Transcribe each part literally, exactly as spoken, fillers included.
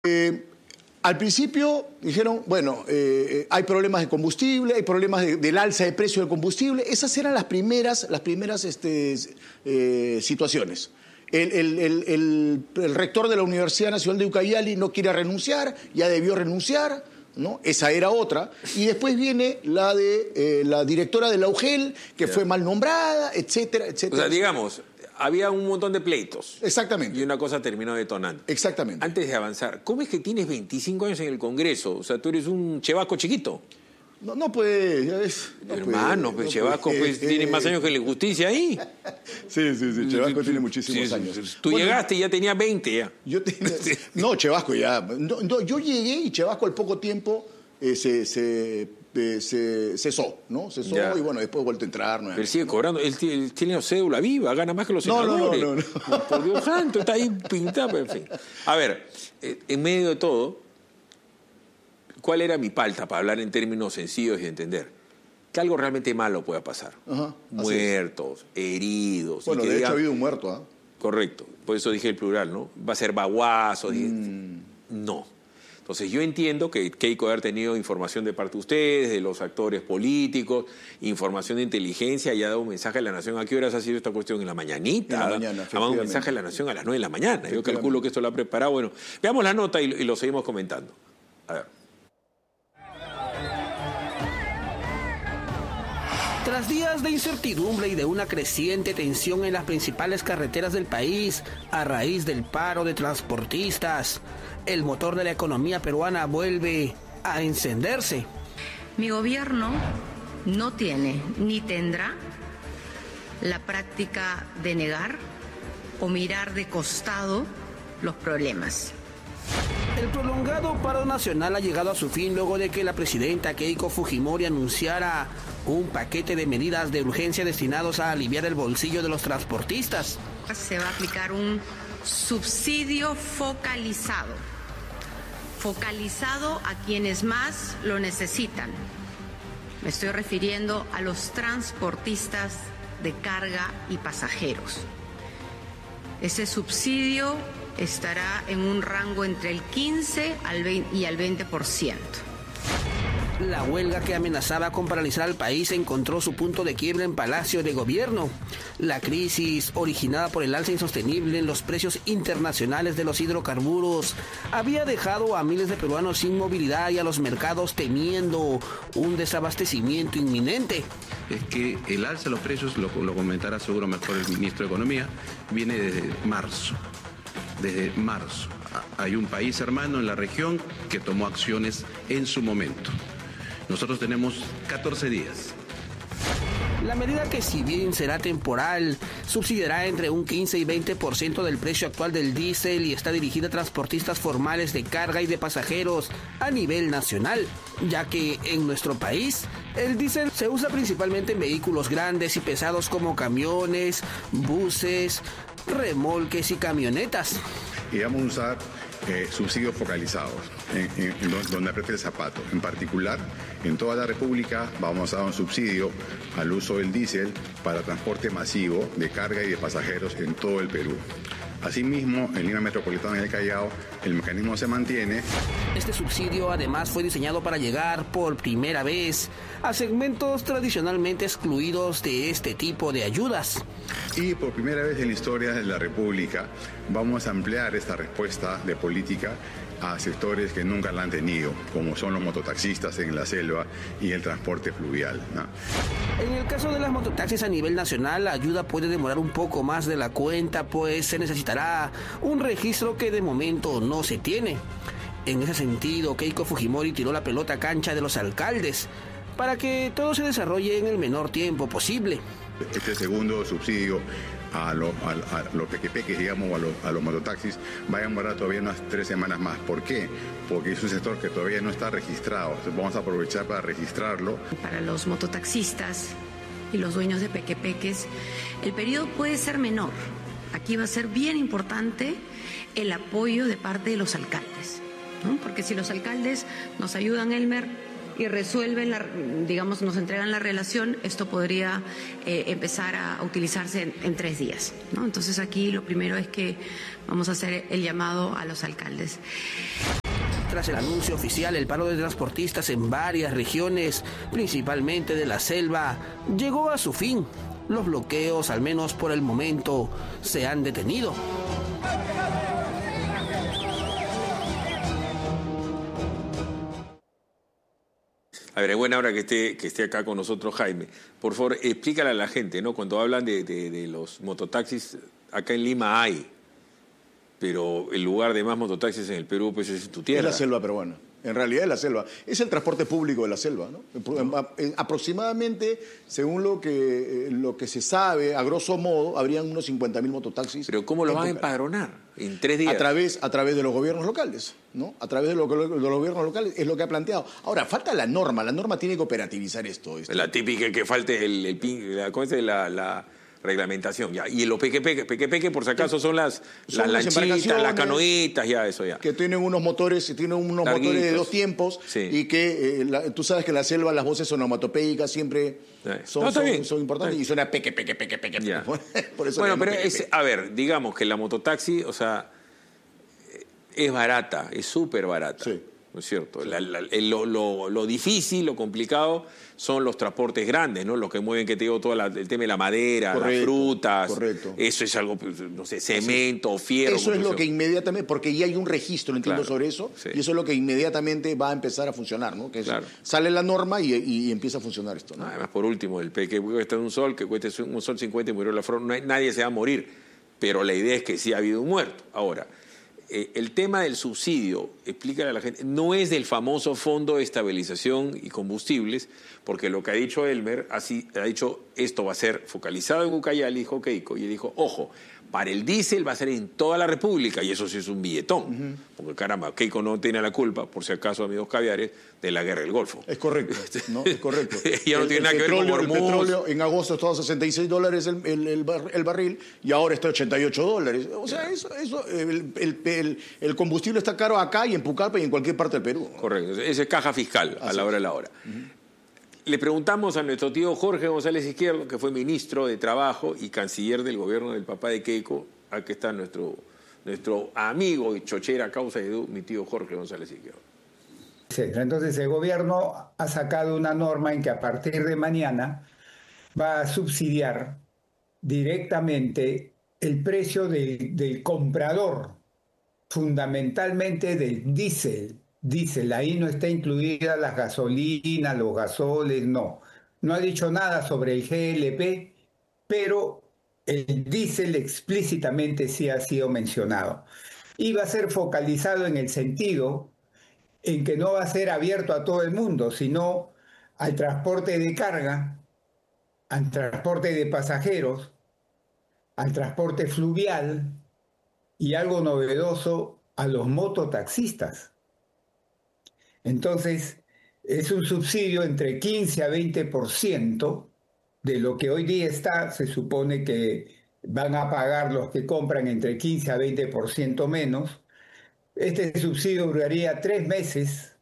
Eh, al principio dijeron, bueno, eh, hay problemas de combustible, hay problemas de, del alza de precio del combustible. Esas eran las primeras, las primeras este, eh, situaciones. El, el, el, el, el rector de la Universidad Nacional de Ucayali no quiere renunciar, ya debió renunciar, ¿no? Esa era otra. Y después viene la de eh, la directora de la U G E L, que yeah. fue mal nombrada, etcétera, etcétera. O sea, digamos, había un montón de pleitos. Exactamente. Y una cosa terminó detonando. Exactamente. Antes de avanzar, ¿cómo es que tienes veinticinco años en el Congreso? O sea, tú eres un chevasco chiquito. No, no pues, ya ves. No Hermano, pues no Chevasco pues, pues, eh, tiene más años que la justicia ahí. Sí, sí, sí, Chevasco tiene muchísimos sí, años. Tú bueno, llegaste y ya tenía veinte ya. Yo tenía, no, Chevasco ya. No, no, yo llegué y Chevasco al poco tiempo eh, se, se, eh, se cesó, ¿no? Cesó ya. Y bueno, después vuelto a entrar. Pero sigue cobrando. Él, él tiene cédula viva, gana más que los senadores. No, no, no. no, no. Por Dios santo, está ahí pintado, en fin. A ver, eh, en medio de todo, ¿cuál era mi palta para hablar en términos sencillos y entender? Que algo realmente malo pueda pasar. Ajá, muertos, heridos. Bueno, y que de digan, hecho ha habido un muerto. ¿eh? Correcto, por eso dije el plural, ¿no? Va a ser baguazos. Mm. No. Entonces yo entiendo que Keiko debe haber tenido información de parte de ustedes, de los actores políticos, información de inteligencia, y ha dado un mensaje a la Nación. ¿A qué horas ha sido esta cuestión? En la mañanita. En la mañana, ha dado un mensaje a la Nación a las nueve de la mañana. Yo calculo que esto lo ha preparado. Bueno, veamos la nota y, y lo seguimos comentando. A ver. Tras días de incertidumbre y de una creciente tensión en las principales carreteras del país, a raíz del paro de transportistas, el motor de la economía peruana vuelve a encenderse. Mi gobierno no tiene ni tendrá la práctica de negar o mirar de costado los problemas. El prolongado paro nacional ha llegado a su fin luego de que la presidenta Keiko Fujimori anunciara un paquete de medidas de urgencia destinados a aliviar el bolsillo de los transportistas. Se va a aplicar un subsidio focalizado, focalizado a quienes más lo necesitan. Me estoy refiriendo a los transportistas de carga y pasajeros. Ese subsidio estará en un rango entre el quince y el veinte por ciento. La huelga que amenazaba con paralizar al país encontró su punto de quiebre en Palacio de Gobierno. La crisis, originada por el alza insostenible en los precios internacionales de los hidrocarburos, había dejado a miles de peruanos sin movilidad y a los mercados temiendo un desabastecimiento inminente. Es que el alza de los precios, lo, lo comentará seguro mejor el ministro de Economía, viene desde marzo. Desde marzo. Hay un país hermano en la región que tomó acciones en su momento. Nosotros tenemos catorce días. La medida, que si bien será temporal, subsidiará entre un quince y veinte por ciento del precio actual del diésel y está dirigida a transportistas formales de carga y de pasajeros a nivel nacional, ya que en nuestro país el diésel se usa principalmente en vehículos grandes y pesados como camiones, buses, remolques y camionetas. Y vamos a usar eh, subsidios focalizados, en, en, en donde apriete el zapato. En particular, en toda la República vamos a dar un subsidio al uso del diésel para transporte masivo de carga y de pasajeros en todo el Perú. Asimismo, en Lima Metropolitana y el Callao, el mecanismo se mantiene. Este subsidio además fue diseñado para llegar por primera vez a segmentos tradicionalmente excluidos de este tipo de ayudas. Y por primera vez en la historia de la República vamos a ampliar esta respuesta de política a sectores que nunca la han tenido, como son los mototaxistas en la selva y el transporte fluvial, ¿no? En el caso de las mototaxis a nivel nacional, la ayuda puede demorar un poco más de la cuenta, pues se necesitará un registro que de momento no se tiene. En ese sentido, Keiko Fujimori tiró la pelota a cancha de los alcaldes para que todo se desarrolle en el menor tiempo posible. Este segundo subsidio a, lo, a, a los pequepeques, digamos, a, lo, a los mototaxis, va a demorar todavía unas tres semanas más. ¿Por qué? Porque es un sector que todavía no está registrado. Entonces vamos a aprovechar para registrarlo. Para los mototaxistas y los dueños de pequepeques, el periodo puede ser menor. Aquí va a ser bien importante el apoyo de parte de los alcaldes, ¿no? Porque si los alcaldes nos ayudan, Elmer, y resuelven, la, digamos, nos entregan la relación, esto podría eh, empezar a utilizarse en, en tres días, ¿no? Entonces aquí lo primero es que vamos a hacer el llamado a los alcaldes. Tras el anuncio oficial, el paro de transportistas en varias regiones, principalmente de la selva, llegó a su fin. Los bloqueos, al menos por el momento, se han detenido. A ver, es buena hora que esté, que esté acá con nosotros Jaime. Por favor, explícale a la gente, ¿no? Cuando hablan de, de, de los mototaxis, acá en Lima hay, pero el lugar de más mototaxis en el Perú pues es tu tierra. Es la selva peruana. En realidad es la selva. Es el transporte público de la selva, ¿no? Aproximadamente, según lo que, lo que se sabe, a grosso modo, habrían unos cincuenta mil mototaxis. ¿Pero cómo lo van a empadronar? ¿En tres días? A través, a través de los gobiernos locales, ¿no? A través de, lo, de los gobiernos locales es lo que ha planteado. Ahora, falta la norma. La norma tiene que operativizar esto. esto. La típica que falte el, el, el la, ¿cómo es? la, la reglamentación, ya. Y los pequepeques, pequepeques por si acaso son las, son las lanchitas, las canoitas, ya, eso ya. Que tienen unos motores, tienen unos Larguitos. motores de dos tiempos, sí. Y que eh, la, tú sabes que en la selva las voces onomatopeicas siempre son, no, son, son importantes y suena peque, peque, peque, peque. Ya. Por eso bueno, pero peque, es, peque. a ver, digamos que la mototaxi, o sea, es barata, es súper barata. Sí. ¿No es cierto? La, la, lo, lo, lo difícil, lo complicado son los transportes grandes, ¿no? Los que mueven, que te digo, todo la, el tema de la madera, correcto, las frutas. Correcto. Eso es algo, no sé, cemento, fierro. Eso es lo que inmediatamente, porque ya hay un registro, entiendo, claro, sobre eso, sí. Y eso es lo que inmediatamente va a empezar a funcionar, ¿no? Que claro. Sale la norma y, y empieza a funcionar esto, ¿no? Además, por último, el P que cuesta un sol, que cueste un sol cincuenta y murió la flor, no hay, nadie se va a morir, pero la idea es que sí ha habido un muerto. Ahora, Eh, el tema del subsidio, explícale a la gente, no es del famoso Fondo de Estabilización y Combustibles, porque lo que ha dicho Elmer, así, ha dicho, esto va a ser focalizado en Ucayali, dijo Keiko, y dijo, ojo, para el diésel va a ser en toda la República, y eso sí es un billetón, uh-huh. Porque caramba, Keiko no tiene la culpa, por si acaso, amigos caviares, de la guerra del Golfo. Es correcto, ¿no? Es correcto. Ya no el, tiene nada que petróleo, ver con el petróleo en agosto estaba a sesenta y seis dólares el, el, el, bar, el barril y ahora está a ochenta y ocho dólares. O sea, yeah. eso, eso el, el, el, el combustible está caro acá y en Pucallpa y en cualquier parte del Perú. Correcto, esa es caja fiscal a Así la hora de la hora. Uh-huh. Le preguntamos a nuestro tío Jorge González Izquierdo, que fue ministro de Trabajo y canciller del gobierno del papá de Keiko. Aquí está nuestro, nuestro amigo y chochera causa de Edu, mi tío Jorge González Izquierdo. Entonces el gobierno ha sacado una norma en que a partir de mañana va a subsidiar directamente el precio de, del comprador, fundamentalmente del diésel. Diésel, ahí no está incluida las gasolinas, los gasoles, no. No ha dicho nada sobre el G L P, pero el diésel explícitamente sí ha sido mencionado. Y va a ser focalizado en el sentido en que no va a ser abierto a todo el mundo, sino al transporte de carga, al transporte de pasajeros, al transporte fluvial y algo novedoso, a los mototaxistas. Entonces, es un subsidio entre quince a veinte por ciento de lo que hoy día está. Se supone que van a pagar los que compran entre quince a veinte por ciento menos. Este subsidio duraría tres meses,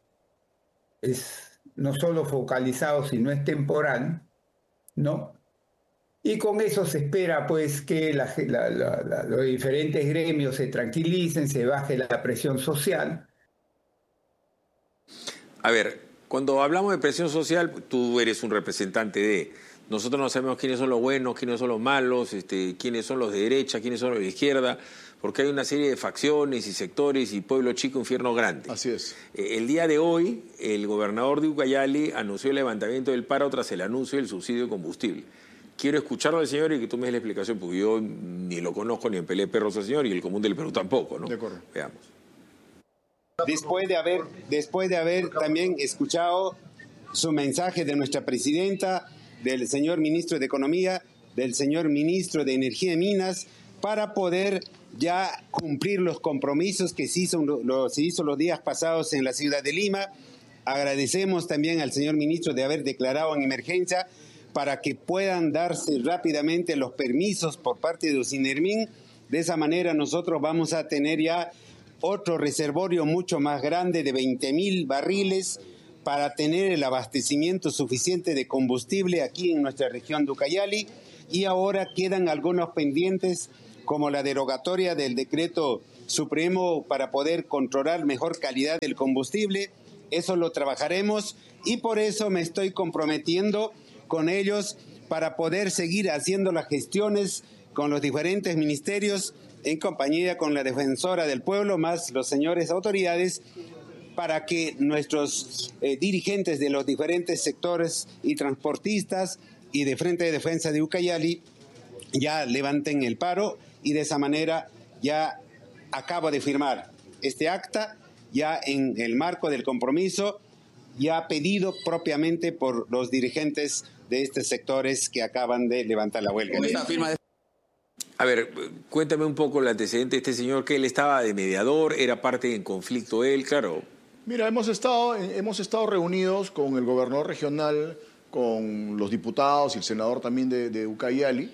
es no solo focalizado, sino es temporal, ¿no? Y con eso se espera, pues, que la, la, la, la, los diferentes gremios se tranquilicen, se baje la presión social. A ver, cuando hablamos de presión social, tú eres un representante de... Nosotros no sabemos quiénes son los buenos, quiénes son los malos, este, quiénes son los de derecha, quiénes son los de izquierda, porque hay una serie de facciones y sectores y pueblo chico, infierno grande. Así es. Eh, el día de hoy, el gobernador de Ucayali anunció el levantamiento del paro tras el anuncio del subsidio de combustible. Quiero escucharlo al señor y que tú me des la explicación, porque yo ni lo conozco ni en pelea de perros al señor y el común del Perú tampoco, ¿no? De acuerdo. Veamos. Después de haber, después de haber también escuchado su mensaje de nuestra presidenta, del señor ministro de Economía, del señor ministro de Energía y Minas, para poder ya cumplir los compromisos que se hizo, lo, se hizo los días pasados en la ciudad de Lima. Agradecemos también al señor ministro de haber declarado en emergencia para que puedan darse rápidamente los permisos por parte de Osinermin. De esa manera nosotros vamos a tener ya otro reservorio mucho más grande de veinte mil barriles para tener el abastecimiento suficiente de combustible aquí en nuestra región de Ucayali, y ahora quedan algunos pendientes como la derogatoria del decreto supremo para poder controlar mejor calidad del combustible. Eso lo trabajaremos y por eso me estoy comprometiendo con ellos para poder seguir haciendo las gestiones con los diferentes ministerios en compañía con la defensora del pueblo más los señores autoridades, para que nuestros eh, dirigentes de los diferentes sectores y transportistas y de Frente de Defensa de Ucayali ya levanten el paro, y de esa manera ya acabo de firmar este acta ya en el marco del compromiso ya pedido propiamente por los dirigentes de estos sectores que acaban de levantar la huelga. A ver, cuéntame un poco el antecedente de este señor, que él estaba de mediador, era parte en conflicto él, claro. Mira, hemos estado, hemos estado reunidos con el gobernador regional, con los diputados y el senador también de, de Ucayali.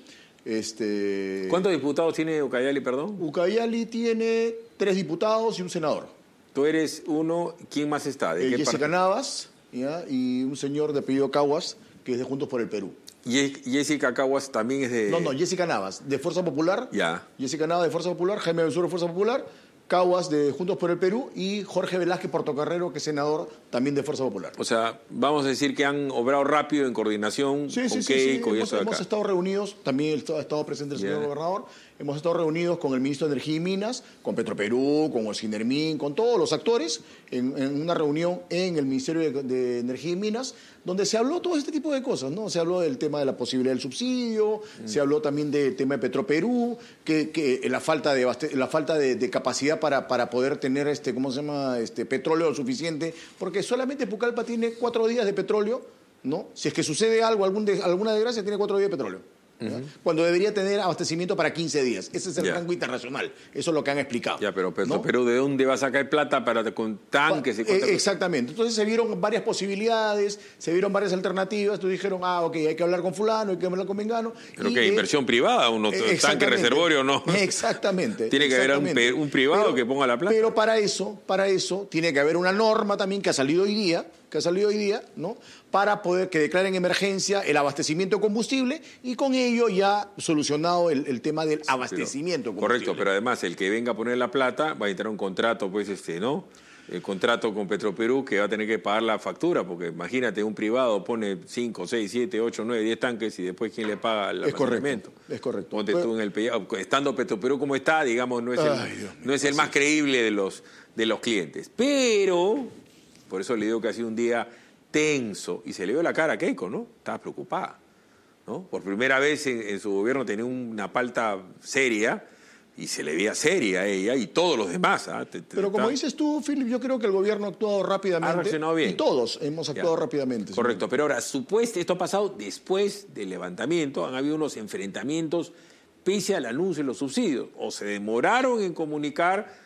Este, ¿Cuántos diputados tiene Ucayali, perdón? Ucayali tiene tres diputados y un senador. Tú eres uno, ¿quién más está? ¿De eh, qué Jessica parte? Navas, ¿ya? Y un señor de apellido Caguas, que es de Juntos por el Perú. ¿Y Jessica Caguas también es de...? No, no, Jessica Navas, de Fuerza Popular. Ya. Jessica Navas de Fuerza Popular, Jaime Benzuro de Fuerza Popular, Caguas de Juntos por el Perú y Jorge Velázquez Portocarrero, que es senador también de Fuerza Popular. O sea, vamos a decir que han obrado rápido en coordinación sí, con sí, sí, Keiko sí. y Hemos, eso de acá. hemos estado reunidos, también ha estado presente el señor Yeah. gobernador, hemos estado reunidos con el ministro de Energía y Minas, con Petroperú, con Olsinermin, con todos los actores, en, en una reunión en el Ministerio de, de Energía y Minas, donde se habló todo este tipo de cosas, ¿no? Se habló del tema de la posibilidad del subsidio, mm. se habló también del tema de Petroperú, que, que la falta de la falta de, de capacidad para, para poder tener este, ¿cómo se llama? Este petróleo suficiente, porque solamente Pucallpa tiene cuatro días de petróleo, ¿no? Si es que sucede algo, algún de, alguna desgracia, tiene cuatro días de petróleo. Uh-huh. Cuando debería tener abastecimiento para quince días. Ese es el yeah. rango internacional. Eso es lo que han explicado. Ya, pero, pero, ¿no? pero ¿de dónde va a sacar plata para con tanques? Y eh, exactamente. Entonces se vieron varias posibilidades, se vieron varias alternativas. Tú dijeron, ah, ok, hay que hablar con fulano, hay que hablar con mengano. ¿Pero qué? ¿Inversión eh, privada? ¿Un eh, tanque reservorio no? Exactamente. Tiene que haber un, un privado pero, que ponga la plata. Pero para eso, para eso, tiene que haber una norma también que ha salido hoy día, que ha salido hoy día, ¿no? Para poder que declaren emergencia el abastecimiento de combustible y con ello ya solucionado el, el tema del abastecimiento. Pero, correcto, pero además el que venga a poner la plata va a entrar un contrato, pues, este, ¿no? El contrato con Petroperú que va a tener que pagar la factura, porque imagínate, un privado pone cinco, seis, siete, ocho, nueve, diez tanques y después ¿quién le paga el abastecimiento? Es correcto. Ponte pero, tú en el estando Petroperú como está, digamos, no es el, ay, Dios mío, no es el más creíble de los, de los clientes. Pero, por eso le digo que ha sido un día tenso, y se le vio la cara a Keiko, ¿no? Estaba preocupada, ¿no? Por primera vez en, en su gobierno tenía una palta seria, y se le veía seria a ella y todos los demás. ¿eh? Te, te, Pero como está... dices tú, Philip, yo creo que el gobierno ha actuado rápidamente. Ha reaccionado bien. Y todos hemos actuado ya. rápidamente. Correcto, ¿sí? pero ahora, supuesto, esto ha pasado después del levantamiento, han habido unos enfrentamientos pese al anuncio de los subsidios. O se demoraron en comunicar,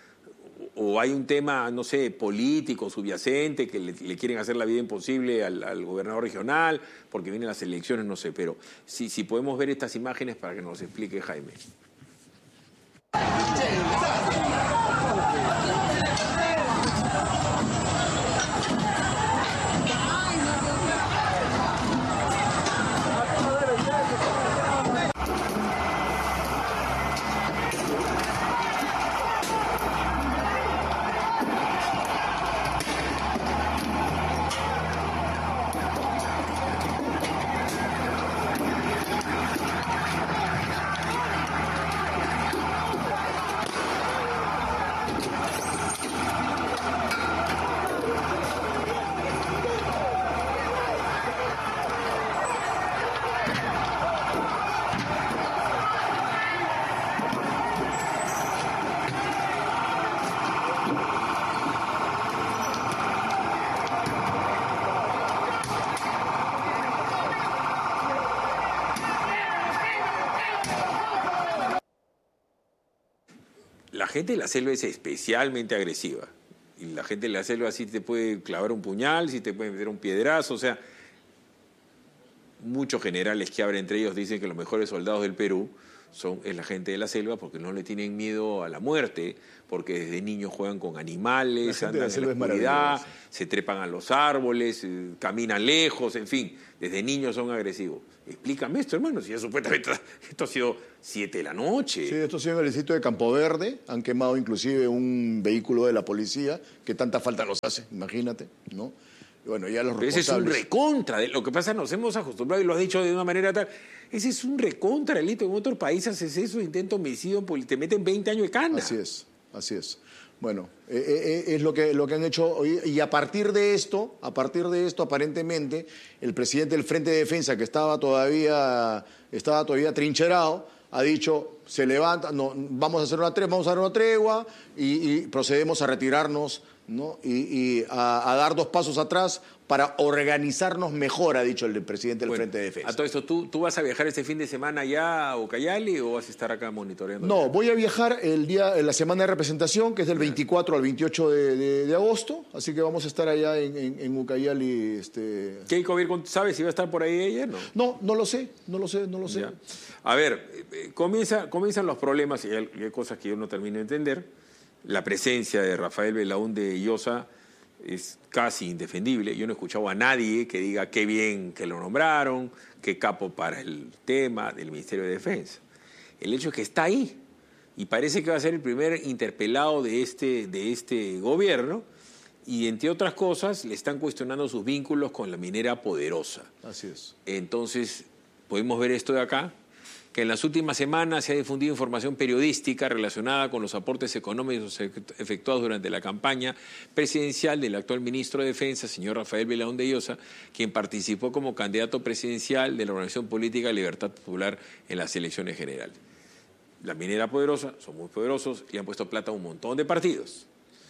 o hay un tema, no sé, político, subyacente, que le, le quieren hacer la vida imposible al, al gobernador regional, porque vienen las elecciones, no sé. Pero si, si podemos ver estas imágenes para que nos explique Jaime. La gente de la selva es especialmente agresiva. Y la gente de la selva sí te puede clavar un puñal, sí te puede meter un piedrazo. O sea, muchos generales que hablan entre ellos dicen que los mejores soldados del Perú son, es la gente de la selva, porque no le tienen miedo a la muerte, porque desde niños juegan con animales, andan en la oscuridad, se trepan a los árboles, eh, caminan lejos, en fin, desde niños son agresivos. Explícame esto, hermano, si ya supuestamente esto ha sido siete de la noche. Sí, esto ha sido en el distrito de Campo Verde, han quemado inclusive un vehículo de la policía, que tanta falta nos hace, imagínate, ¿no? Y bueno, ya los Pero ese es un recontra, de, lo que pasa nos hemos acostumbrado y lo has dicho de una manera tal, ese es un recontra delito, en otros países haces eso, intento homicidio, te meten veinte años de cana. Así es, así es. Bueno, eh, eh, es lo que, lo que han hecho hoy, y a partir de esto, a partir de esto, aparentemente, el presidente del Frente de Defensa, que estaba todavía, estaba todavía trincherado, ha dicho, se levanta, no, vamos a hacer una tregua, vamos a hacer una tregua y, y procedemos a retirarnos, ¿no? y, y a, a dar dos pasos atrás para organizarnos mejor, ha dicho el presidente del bueno, Frente de Defensa. A todo esto, ¿tú, ¿tú vas a viajar este fin de semana ya a Ucayali o vas a estar acá monitoreando? No, voy a viajar el día, en la semana de representación, que es del veinticuatro al veintiocho de, de, de agosto, así que vamos a estar allá en, en, en Ucayali. Este... Keiko Virgo, ¿sabes si va a estar por ahí ella? No, no, no lo sé, no lo sé, no lo sé. Ya. A ver, eh, comienza, comienzan los problemas y hay, hay cosas que yo no termino de entender. La presencia de Rafael Belaúnde Llosa es casi indefendible. Yo no he escuchado a nadie que diga qué bien que lo nombraron, qué capo para el tema del Ministerio de Defensa. El hecho es que está ahí y parece que va a ser el primer interpelado de este, de este gobierno y, entre otras cosas, le están cuestionando sus vínculos con la minera Poderosa. Así es. Entonces, podemos ver esto de acá, que en las últimas semanas se ha difundido información periodística relacionada con los aportes económicos efectuados durante la campaña presidencial del actual ministro de Defensa, señor Rafael Belaúnde Llosa, quien participó como candidato presidencial de la organización política Libertad Popular en las elecciones generales. La minera Poderosa, son muy poderosos y han puesto plata a un montón de partidos.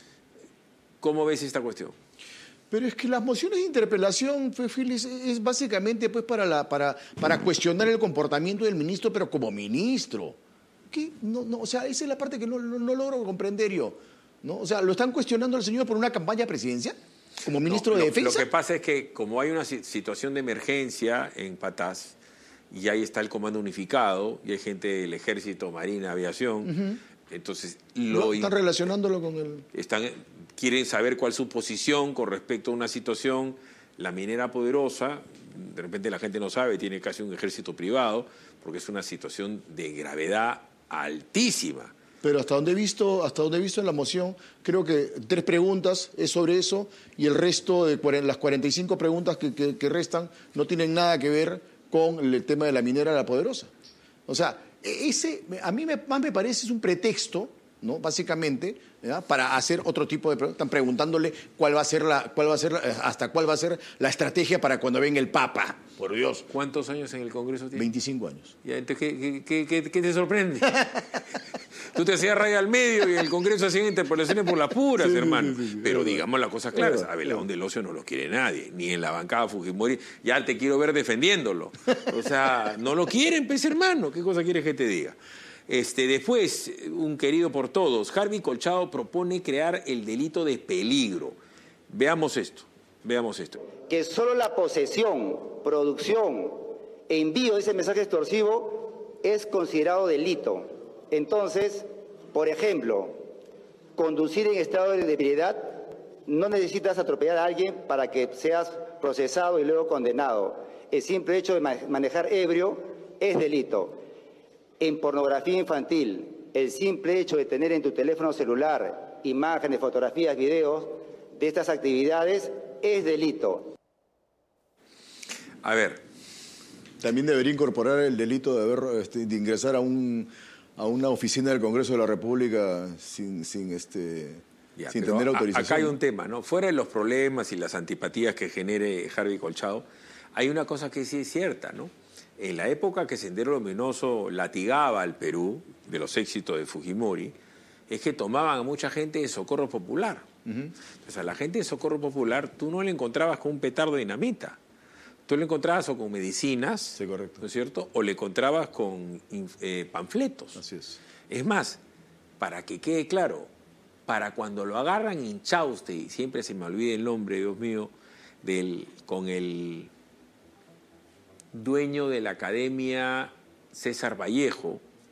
¿Cómo ves esta cuestión? Pero es que las mociones de interpelación, Félix, es básicamente pues para, la, para, para cuestionar el comportamiento del ministro, pero como ministro. ¿Qué? No, no, o sea, esa es la parte que no, no, no logro comprender yo, ¿no? O sea, ¿lo están cuestionando al señor por una campaña presidencial? ¿Como ministro no, de lo, Defensa? Lo que pasa es que como hay una situación de emergencia en Patás, y ahí está el comando unificado, y hay gente del Ejército, Marina, Aviación, uh-huh. entonces... Lo ¿No están relacionándolo con el...? Están... Quieren saber cuál es su posición con respecto a una situación, la minera Poderosa, de repente la gente no sabe, tiene casi un ejército privado, porque es una situación de gravedad altísima. Pero hasta donde he visto, hasta donde he visto en la moción, creo que tres preguntas es sobre eso y el resto de las cuarenta y cinco preguntas que, que, que restan no tienen nada que ver con el tema de la minera La Poderosa. O sea, ese a mí me, más me parece es un pretexto, ¿no? Básicamente, ¿ya? Para hacer otro tipo de preguntas. Están preguntándole cuál va a ser la, cuál va a ser la, hasta cuál va a ser la estrategia para cuando venga el Papa, por Dios. ¿Cuántos años en el Congreso tiene? veinticinco años. ¿Y entonces qué, qué, qué, qué te sorprende? Tú te hacías raya al medio y en el Congreso hacían interpelaciones por las puras, sí, hermano. Sí, sí, sí, pero digamos las cosas claras. A Belaúnde Llosa no lo quiere nadie, ni en la bancada Fujimori. Ya te quiero ver defendiéndolo. O sea, no lo quieren, pues, hermano. ¿Qué cosa quieres que te diga? Este, después, un querido por todos, Harvey Colchado propone crear el delito de peligro. Veamos esto, veamos esto. Que solo la posesión, producción e envío de ese mensaje extorsivo es considerado delito. Entonces, por ejemplo, conducir en estado de ebriedad, no necesitas atropellar a alguien para que seas procesado y luego condenado. El simple hecho de manejar ebrio es delito. En pornografía infantil, el simple hecho de tener en tu teléfono celular imágenes, fotografías, videos de estas actividades es delito. A ver. También debería incorporar el delito de, haber, este, de ingresar a, un, a una oficina del Congreso de la República sin, sin, este, ya, sin tener autorización. Acá hay un tema, ¿no? Fuera de los problemas y las antipatías que genere Harvey Colchado, hay una cosa que sí es cierta, ¿no? En la época que Sendero Luminoso latigaba al Perú, de los éxitos de Fujimori, es que tomaban a mucha gente de Socorro Popular. Uh-huh. Entonces, a la gente de Socorro Popular tú no le encontrabas con un petardo de dinamita. Tú le encontrabas o con medicinas, sí, correcto. ¿no es cierto? O le encontrabas con eh, panfletos. Así es. Es más, para que quede claro, para cuando lo agarran en Chauste, y siempre se me olvida el nombre, Dios mío, del, con el dueño de la Academia César Vallejo,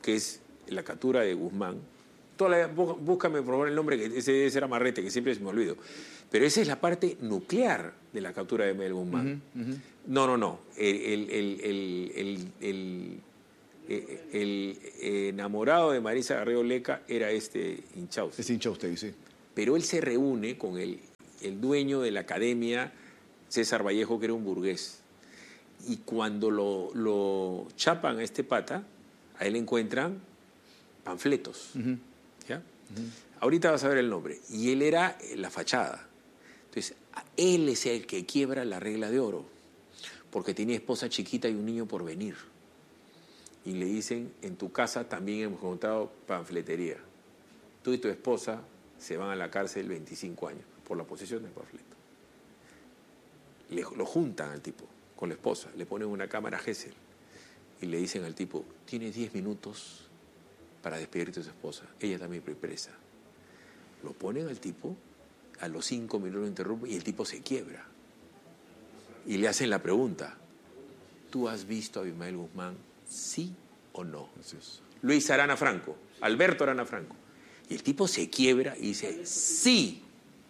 que es la captura de Guzmán. Toda la, búscame por favor el nombre, que ese, ese era Marrete, que siempre se me olvido. Pero esa es la parte nuclear de la captura de Miguel Guzmán. Uh-huh, uh-huh. No, no, no. El, el, el, el, el, el, el, el enamorado de Marisa Garrido Leca era este Inchausti. Es Inchausti, sí. Pero él se reúne con el, el dueño de la academia, César Vallejo, que era un burgués. Y cuando lo, lo chapan a este pata, a él encuentran panfletos. Uh-huh. ¿Ya? Uh-huh. Ahorita vas a ver el nombre. Y él era la fachada. Entonces, él es el que quiebra la regla de oro, porque tenía esposa chiquita y un niño por venir. Y le dicen, en tu casa también hemos encontrado panfletería. Tú y tu esposa se van a la cárcel veinticinco años por la posesión del panfleto. Le, lo juntan al tipo con la esposa, le ponen una cámara Gesell y le dicen al tipo, tienes diez minutos para despedirte de su esposa. Ella también fue presa. Lo ponen al tipo, a los cinco minutos lo interrumpen y el tipo se quiebra. Y le hacen la pregunta, ¿tú has visto a Abimael Guzmán, sí o no? Luis Arana Franco, Alberto Arana Franco. Y el tipo se quiebra y dice, sí.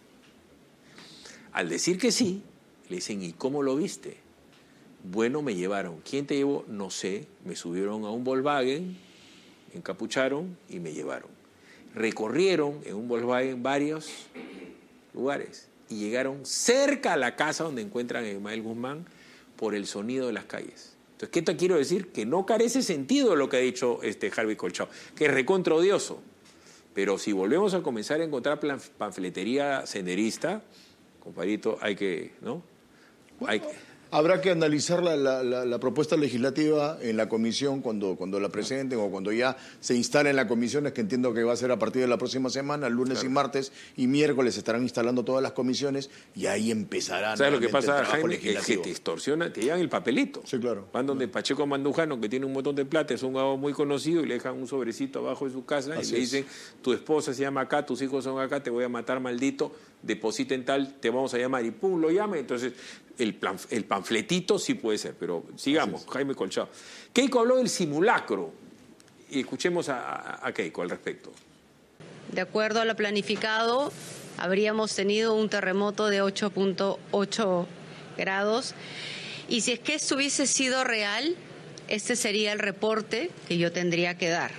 Al decir que sí, le dicen, ¿y cómo lo viste? Bueno, me llevaron. ¿Quién te llevó? No sé. Me subieron a un Volkswagen, me encapucharon y me llevaron. Recorrieron en un Volkswagen varios lugares y llegaron cerca a la casa donde encuentran a Abimael Guzmán por el sonido de las calles. Entonces, ¿qué te quiero decir? Que no carece sentido lo que ha dicho este Harvey Colchao, que es recontra odioso. Pero si volvemos a comenzar a encontrar panfletería senderista, compadrito, hay que, ¿no? Bueno, hay que... Habrá que analizar la, la, la, la propuesta legislativa en la comisión cuando, cuando la presenten o cuando ya se instale en la comisión, es que entiendo que va a ser a partir de la próxima semana, lunes claro. y martes y miércoles estarán instalando todas las comisiones y ahí empezarán. ¿Sabes lo que pasa, Jaime? Es que te extorsionan, te llevan el papelito. Sí, claro. Van donde claro. Pacheco Mandujano, que tiene un montón de plata, es un abogado muy conocido y le dejan un sobrecito abajo de su casa Así y le dicen, es. tu esposa se llama acá, tus hijos son acá, te voy a matar maldito, depositen tal, te vamos a llamar y pum, lo llama. Entonces el, plan, el panfletito sí puede ser, pero sigamos, Jaime Colchao. Keiko habló del simulacro y escuchemos a, a Keiko al respecto. De acuerdo a lo planificado, habríamos tenido un terremoto de ocho punto ocho grados y si es que esto hubiese sido real, este sería el reporte que yo tendría que dar.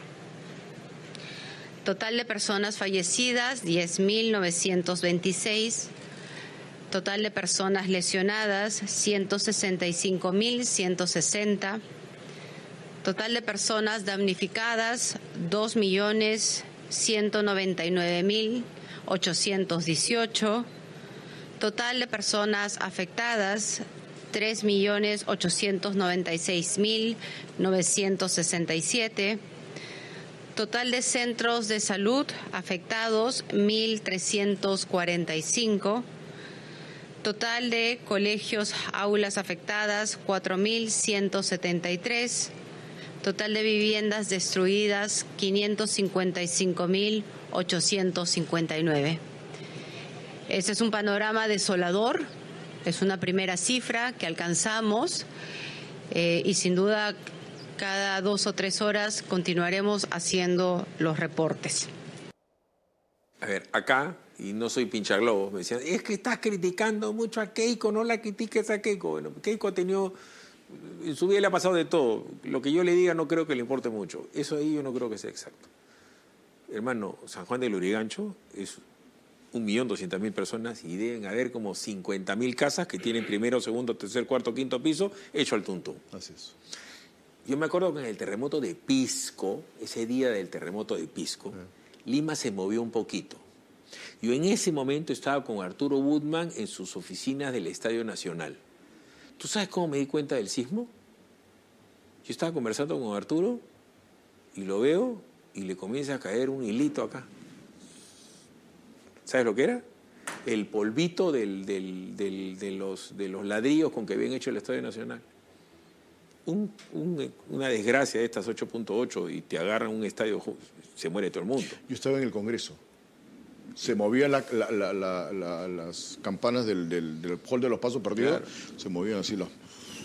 Total de personas fallecidas, diez mil novecientos veintiséis. Total de personas lesionadas, ciento sesenta y cinco mil ciento sesenta. Total de personas damnificadas, dos millones ciento noventa y nueve mil ochocientos dieciocho. Total de personas afectadas, tres millones ochocientos noventa y seis mil novecientos sesenta y siete. Total de centros de salud afectados, mil trescientos cuarenta y cinco. Total de colegios, aulas afectadas, cuatro mil ciento setenta y tres. Total de viviendas destruidas, quinientos cincuenta y cinco mil ochocientos cincuenta y nueve. Este es un panorama desolador, es una primera cifra que alcanzamos eh, y sin duda cada dos o tres horas continuaremos haciendo los reportes. A ver, acá, y no soy pinchaglobos, me decían, es que estás criticando mucho a Keiko, no la critiques a Keiko. Bueno, Keiko ha tenido, en su vida le ha pasado de todo. Lo que yo le diga no creo que le importe mucho. Eso ahí yo no creo que sea exacto. Hermano, San Juan del Lurigancho es un millón doscientas mil personas y deben haber como cincuenta mil casas que tienen primero, segundo, tercer, cuarto, quinto piso hecho al tuntún. Así es. Yo me acuerdo que en el terremoto de Pisco, ese día del terremoto de Pisco, mm. Lima se movió un poquito. Yo en ese momento estaba con Arturo Woodman en sus oficinas del Estadio Nacional. ¿Tú sabes cómo me di cuenta del sismo? Yo estaba conversando con Arturo y lo veo y le comienza a caer un hilito acá. ¿Sabes lo que era? El polvito del, del, del, de, los, de los ladrillos con que habían hecho el Estadio Nacional. Un, un, una desgracia de estas ocho punto ocho y te agarran un estadio, se muere todo el mundo. Yo estaba en el Congreso. Se movían la, la, la, la, la, las campanas del, del, del hall de los pasos perdidos, claro. Se movían así los...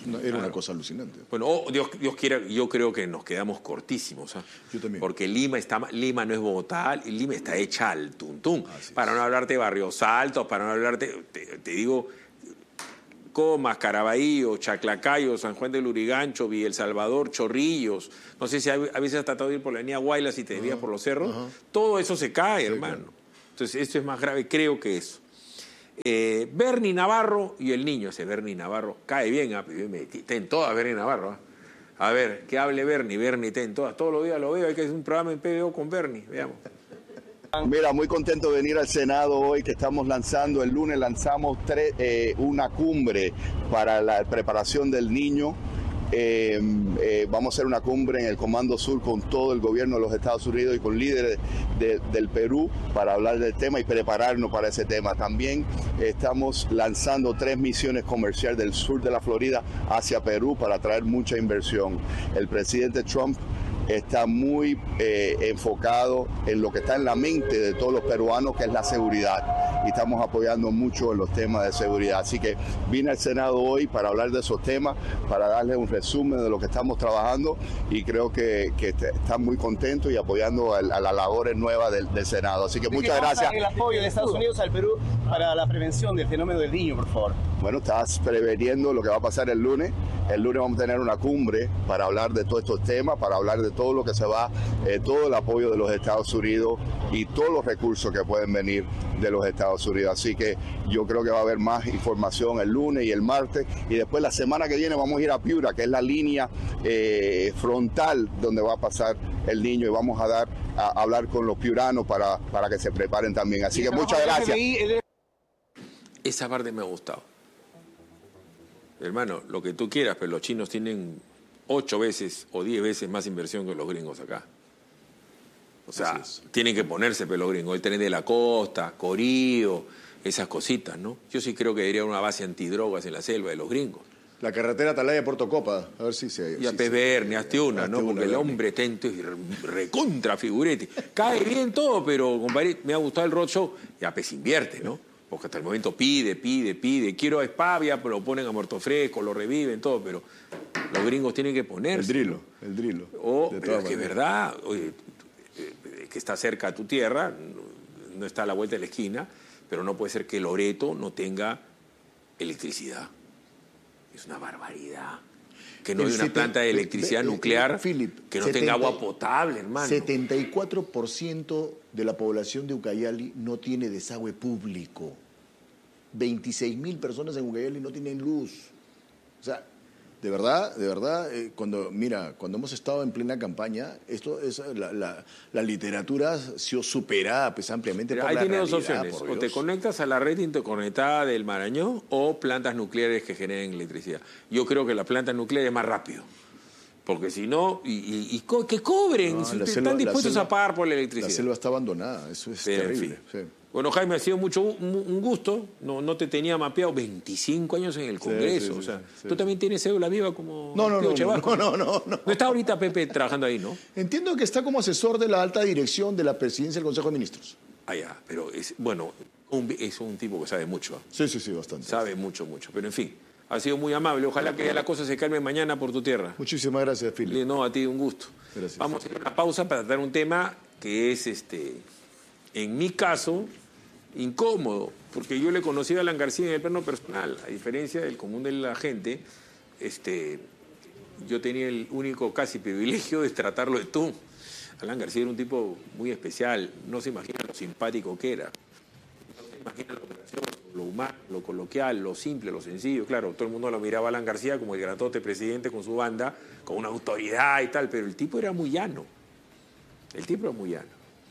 No, era claro. una cosa alucinante. Bueno, oh, Dios, Dios quiera, yo creo que nos quedamos cortísimos. ¿eh? Yo también. Porque Lima, está, Lima no es Bogotá, Lima está hecha al tuntún. Así para es. no hablarte de Barrios Altos, para no hablarte, te, te digo, Comas, Caraballo, Chaclacayo, San Juan del Lurigancho, Villa El Salvador, Chorrillos. No sé si a, a veces has tratado de ir por la avenida Guaylas y te desvías uh-huh. por los cerros. Uh-huh. Todo eso se cae, sí, hermano. Claro. Entonces, esto es más grave, creo que eso. Eh, Bernie Navarro y el niño, ese Bernie Navarro, cae bien, ah, está en todas Bernie Navarro. Ah. A ver, que hable Bernie, Bernie está en todas, todos los días lo veo, hay que hacer un programa en P B O con Bernie, veamos. Mira, muy contento de venir al Senado hoy, que estamos lanzando, el lunes lanzamos tres, eh, una cumbre para la preparación del niño. Eh, eh, vamos a hacer una cumbre en el Comando Sur con todo el gobierno de los Estados Unidos y con líderes de, del Perú para hablar del tema y prepararnos para ese tema. También estamos lanzando tres misiones comerciales del sur de la Florida hacia Perú para traer mucha inversión. El presidente Trump está muy eh, enfocado en lo que está en la mente de todos los peruanos, que es la seguridad, y estamos apoyando mucho en los temas de seguridad. Así que vine al Senado hoy para hablar de esos temas, para darles un resumen de lo que estamos trabajando, y creo que, que están muy contentos y apoyando a, a las labores nuevas del, del Senado. Así que muchas gracias. El apoyo de Estados Unidos al Perú para la prevención del fenómeno del niño, por favor. Bueno, estás preveniendo lo que va a pasar el lunes. El lunes vamos a tener una cumbre para hablar de todos estos temas, para hablar de todo lo que se va, eh, todo el apoyo de los Estados Unidos y todos los recursos que pueden venir de los Estados Unidos. Así que yo creo que va a haber más información el lunes y el martes, y después la semana que viene vamos a ir a Piura, que es la línea eh, frontal donde va a pasar el niño, y vamos a dar a, a hablar con los piuranos para, para que se preparen también. Así que muchas gracias. Esa parte me ha gustado. Hermano, lo que tú quieras, pero los chinos tienen ocho veces o diez veces más inversión que los gringos acá. O sea, tienen que ponerse pero los gringos. El tren de la costa, Corío, esas cositas, ¿no? Yo sí creo que debería haber una base antidrogas en la selva de los gringos. La carretera Atalaya-Puerto Copa, a ver si se... Y a si Pesberni, hazte una, ¿no? Una, Porque el hombre está en recontra figurete. Cae bien todo, pero, compadre, me ha gustado el roadshow. Ya, pues invierte, ¿no? Porque hasta el momento pide, pide, pide. Quiero a Espavia, pero lo ponen a muerto fresco, lo reviven, todo. Pero los gringos tienen que ponerse. El drilo, el drilo. O, pero es que es verdad, oye, que está cerca a tu tierra, no, no está a la vuelta de la esquina, pero no puede ser que Loreto no tenga electricidad. Es una barbaridad. Que no hay una planta de electricidad nuclear Philip, que no tenga agua potable, hermano. setenta y cuatro por ciento de la población de Ucayali no tiene desagüe público. veintiséis mil personas en Ucayali no tienen luz. O sea, de verdad, de verdad, eh, cuando, mira, cuando hemos estado en plena campaña, esto es la, la, la literatura ha sido superada pues, ampliamente por ahí la tiene realidad. dos opciones, o te conectas a la red interconectada del Marañón o plantas nucleares que generen electricidad. Yo creo que la planta nuclear es más rápido, porque si no, y, y, y co que cobren, no, si la están selva, dispuestos selva, a pagar por la electricidad. La selva está abandonada, eso es Pero, terrible. En fin. Sí. Bueno, Jaime, ha sido mucho un gusto. No, no te tenía mapeado veinticinco años en el Congreso. Sí, sí, o sea, sí, sí. tú también tienes cédula viva como no, no, Tío no, Chevasco. no, no, no, no. No está ahorita Pepe trabajando ahí, ¿no? Entiendo que está como asesor de la alta dirección de la presidencia del Consejo de Ministros. Ah, ya, pero es, bueno, un, es un tipo que sabe mucho. Sí, sí, sí, bastante. Sabe mucho, mucho. Pero en fin, ha sido muy amable. Ojalá que ya la cosa se calme mañana por tu tierra. Muchísimas gracias, Philip. No, a ti un gusto. Gracias. Vamos a hacer una pausa para tratar un tema que es, este, en mi caso, incómodo, porque yo le conocí a Alan García en el plano personal, a diferencia del común de la gente. Este, yo tenía el único casi privilegio de tratarlo de tú. Alan García era un tipo muy especial, no se imagina lo simpático que era, no se imagina lo gracioso, lo humano, lo coloquial, lo simple, lo sencillo. Claro, todo el mundo lo miraba a Alan García como el grandote presidente con su banda, con una autoridad y tal, pero el tipo era muy llano, el tipo era muy llano.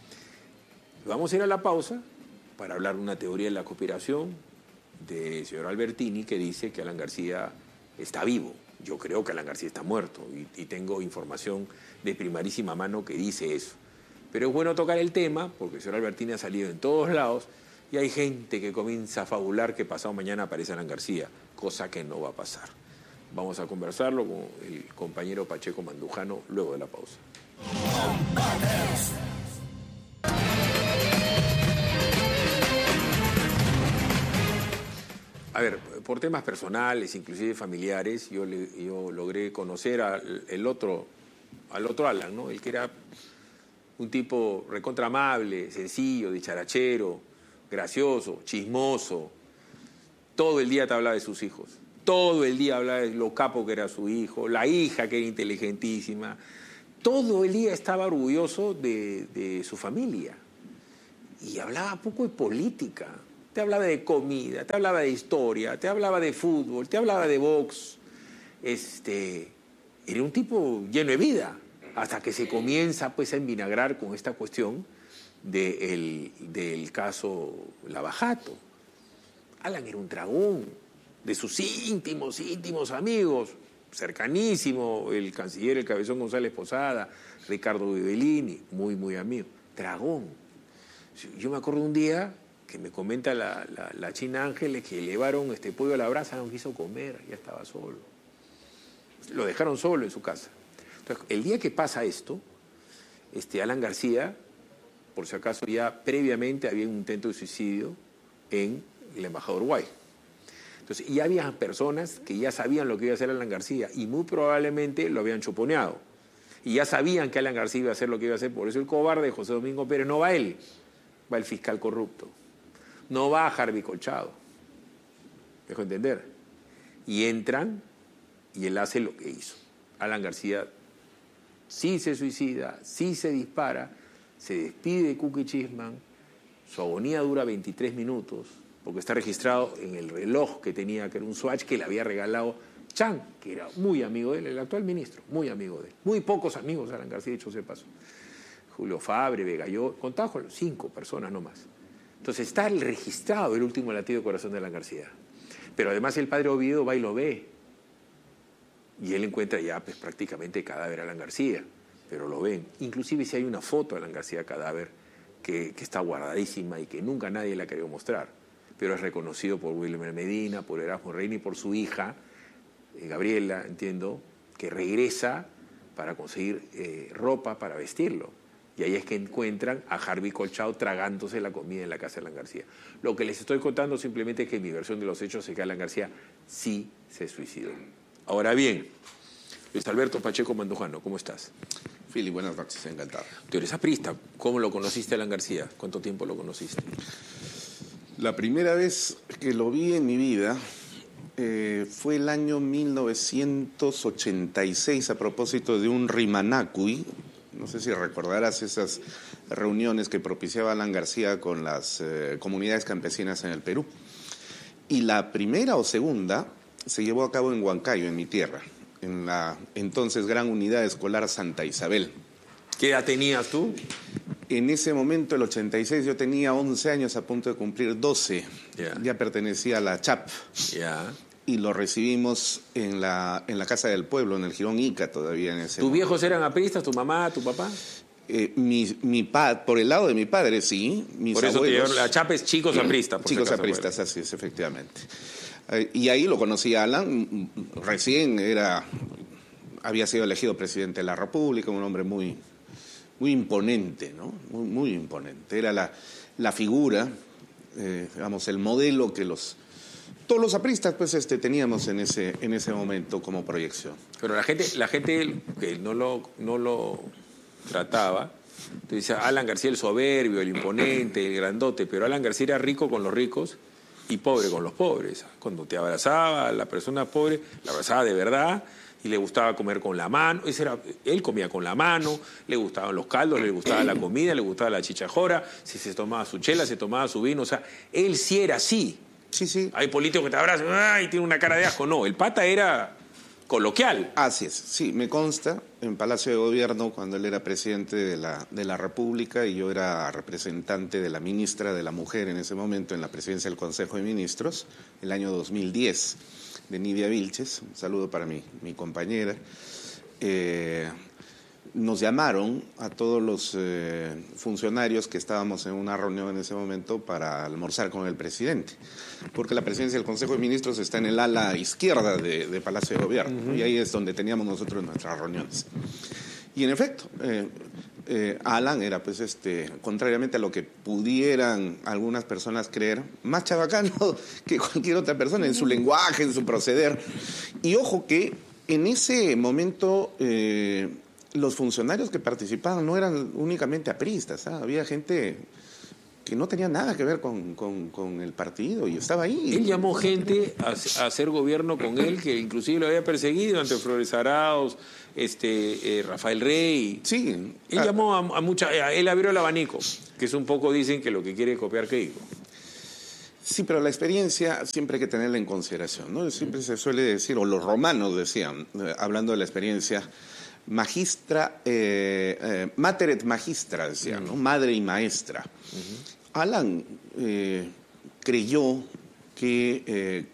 Vamos a ir a la pausa para hablar de una teoría de la conspiración de señor Albertini, que dice que Alan García está vivo. Yo creo que Alan García está muerto y, y tengo información de primerísima mano que dice eso. Pero es bueno tocar el tema porque el señor Albertini ha salido en todos lados y hay gente que comienza a fabular que pasado mañana aparece Alan García, cosa que no va a pasar. Vamos a conversarlo con el compañero Pacheco Mandujano luego de la pausa. A ver, por temas personales, inclusive familiares, yo, le, yo logré conocer al el otro, al otro Alan, ¿no? El que era un tipo recontra amable, sencillo, dicharachero, gracioso, chismoso. Todo el día te hablaba de sus hijos. Todo el día hablaba de lo capo que era su hijo, la hija que era inteligentísima. Todo el día estaba orgulloso de, de su familia. Y hablaba poco de política. Te hablaba de comida, te hablaba de historia, te hablaba de fútbol, te hablaba de box. Este, era un tipo lleno de vida, hasta que se comienza pues a envinagrar con esta cuestión de el, del caso Lavajato. Alan era un dragón, de sus íntimos, íntimos amigos, cercanísimo, el canciller, el Cabezón González Posada, Ricardo Vivellini, muy, muy amigo. Dragón. Yo me acuerdo un día que me comenta la, la, la China Ángeles que llevaron este pollo a la brasa, no quiso comer, ya estaba solo. Lo dejaron solo en su casa. Entonces, el día que pasa esto, este Alan García, por si acaso ya previamente había un intento de suicidio en la Embajada de Uruguay. Entonces, ya había personas que ya sabían lo que iba a hacer Alan García y muy probablemente lo habían chuponeado. Y ya sabían que Alan García iba a hacer lo que iba a hacer, por eso el cobarde José Domingo Pérez no va él, va el fiscal corrupto. No va a Harvey Colchado, dejo entender. Y entran y él hace lo que hizo. Alan García sí se suicida, sí se dispara, se despide de Cookie Chisman, su agonía dura veintitrés minutos, porque está registrado en el reloj que tenía, que era un Swatch que le había regalado Chang, que era muy amigo de él, el actual ministro, muy amigo de él. Muy pocos amigos Alan García, dicho se pasó. Julio Fabre, Vegalló, contaba con cinco personas nomás. Entonces está el registrado el último latido de corazón de Alan García. Pero además el padre Oviedo va y lo ve. Y él encuentra ya pues, prácticamente el cadáver de Alan García. Pero lo ven. Inclusive si hay una foto de Alan García cadáver que, que está guardadísima y que nunca nadie la ha querido mostrar. Pero es reconocido por Wilmer Medina, por Erasmo Reina y por su hija, eh, Gabriela, entiendo, que regresa para conseguir eh, ropa para vestirlo. Y ahí es que encuentran a Harvey Colchado tragándose la comida en la casa de Alan García. Lo que les estoy contando simplemente es que mi versión de los hechos es que Alan García sí se suicidó. Ahora bien, Luis Alberto Pacheco Mandujano, ¿cómo estás? Fili, buenas noches, encantado. Tú eres aprista. ¿Cómo lo conociste, Alan García? ¿Cuánto tiempo lo conociste? La primera vez que lo vi en mi vida eh, fue el año mil novecientos ochenta y seis a propósito de un Rimanacui. No sé si recordarás esas reuniones que propiciaba Alan García con las eh, comunidades campesinas en el Perú. Y la primera o segunda se llevó a cabo en Huancayo, en mi tierra, en la entonces Gran Unidad Escolar Santa Isabel. ¿Qué edad tenías tú? En ese momento, el ochenta y seis, yo tenía once años, a punto de cumplir doce. Yeah. Ya pertenecía a la C H A P. Yeah. Y lo recibimos en la, en la Casa del Pueblo, en el Jirón Ica todavía en ese ¿Tus momento. viejos eran apristas, tu mamá, tu papá? Eh, mi, mi pa, por el lado de mi padre, sí. Mis por eso abuelos, te, la C H A P es chicos apristas. Chicos si apristas, así es, efectivamente. Eh, y ahí lo conocí a Alan, recién era, había sido elegido presidente de la República, un hombre muy, muy imponente, ¿no? Muy, muy imponente. Era la, la figura, eh, digamos, el modelo que los... Todos los apristas pues este teníamos en ese en ese momento como proyección. Pero la gente la gente que no lo no lo trataba, te dice Alan García el soberbio, el imponente, el grandote, pero Alan García era rico con los ricos y pobre con los pobres. Cuando te abrazaba a la persona pobre, la abrazaba de verdad y le gustaba comer con la mano. Ese era, él comía con la mano, le gustaban los caldos, le gustaba la comida, le gustaba la chichajora, si se tomaba su chela, se tomaba su vino, o sea, él sí era así. Sí, sí. Hay políticos que te abrazan, ¡ay! Tiene una cara de asco. No, el pata era coloquial. Así es, sí, me consta, en Palacio de Gobierno, cuando él era presidente de la, de la República y yo era representante de la ministra de la Mujer en ese momento en la presidencia del Consejo de Ministros, el año dos mil diez, de Nidia Vilches, un saludo para mi, mi compañera. Eh, nos llamaron a todos los eh, funcionarios que estábamos en una reunión en ese momento para almorzar con el presidente, porque la presidencia del Consejo de Ministros está en el ala izquierda de, de Palacio de Gobierno, uh-huh. Y ahí es donde teníamos nosotros nuestras reuniones. Y en efecto, eh, eh, Alan era, pues, este, contrariamente a lo que pudieran algunas personas creer, más chabacano que cualquier otra persona en su lenguaje, en su proceder. Y ojo que en ese momento eh, los funcionarios que participaban no eran únicamente apristas, ¿ah? Había gente que no tenía nada que ver con, con, con el partido y estaba ahí. Él llamó gente a, a hacer gobierno con él, que inclusive lo había perseguido ante Flores Arauz, este, eh, Rafael Rey. Sí. Él ah, llamó a, a mucha, él abrió el abanico, que es un poco, dicen, que lo que quiere copiar Keiko. Sí, pero la experiencia siempre hay que tenerla en consideración, ¿no? Siempre se suele decir, o los romanos decían, eh, hablando de la experiencia, magistra, eh, eh, mater et magistra, decían, ¿no? Madre y maestra. Uh-huh. Alan eh, creyó que eh,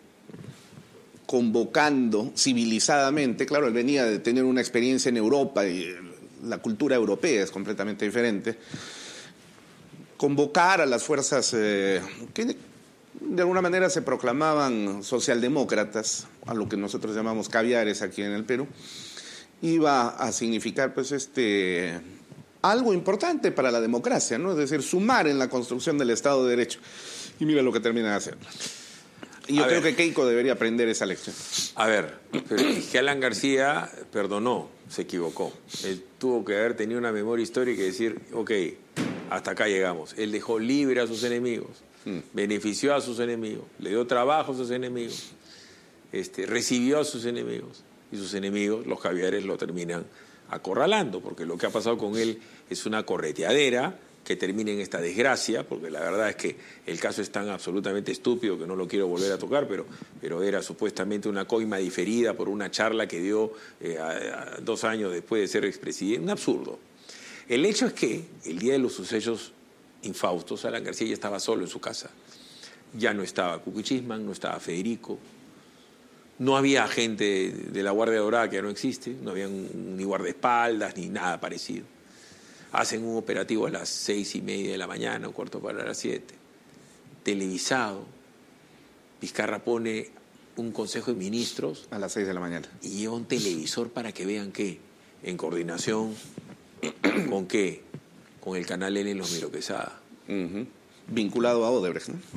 convocando civilizadamente, claro, él venía de tener una experiencia en Europa y la cultura europea es completamente diferente, convocar a las fuerzas eh, que de alguna manera se proclamaban socialdemócratas, a lo que nosotros llamamos caviares aquí en el Perú, iba a significar, pues, este algo importante para la democracia, ¿no? Es decir, sumar en la construcción del Estado de Derecho. Y mira lo que termina de hacer. Y yo a creo ver. que Keiko debería aprender esa lección. A ver, pero es que Alan García perdonó, se equivocó. Él tuvo que haber tenido una memoria histórica y decir, ok, hasta acá llegamos. Él dejó libre a sus enemigos, mm. benefició a sus enemigos, le dio trabajo a sus enemigos, este, recibió a sus enemigos. Y sus enemigos, los caviares, lo terminan acorralando, porque lo que ha pasado con él es una correteadera que termina en esta desgracia, porque la verdad es que el caso es tan absolutamente estúpido que no lo quiero volver a tocar, pero, pero era supuestamente una coima diferida por una charla que dio eh, a, a dos años después de ser expresidente. Un absurdo. El hecho es que el día de los sucesos infaustos, Alan García ya estaba solo en su casa. Ya no estaba Kukuchisman, no estaba Federico. No había gente de la Guardia Dorada, que ya no existe, no había ni guardaespaldas ni nada parecido. Hacen un operativo a las seis y media de la mañana, un cuarto para las siete. Televisado. Vizcarra pone un consejo de ministros. A las seis de la mañana. Y lleva un televisor para que vean qué. En coordinación con qué. Con el canal N en Los Miro Quesada. Uh-huh. Vinculado a Odebrecht, ¿no?